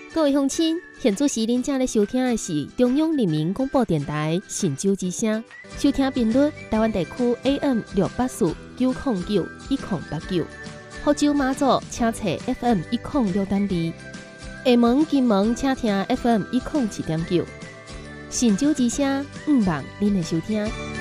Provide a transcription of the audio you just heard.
各位乡亲，现在时恁正咧收听的是中央人民广播电台神州之声，收听频率台湾地区 AM 684 909 1089，福州马祖请查 FM 106.2，厦门金门请听 FM 107.9，神州之声，毋忘恁的收听。